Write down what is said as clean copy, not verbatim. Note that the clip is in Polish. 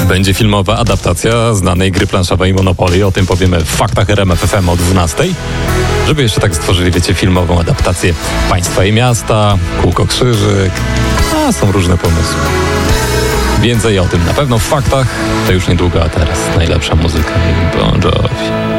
Będzie filmowa adaptacja znanej gry planszowej Monopoly. O tym powiemy w Faktach RMF FM o 12. Żeby jeszcze tak stworzyli, wiecie, filmową adaptację Państwa i Miasta, Kółko Krzyżyk. Są różne pomysły. Więcej o tym na pewno w Faktach. To już niedługo, a teraz najlepsza muzyka Bon Jovi.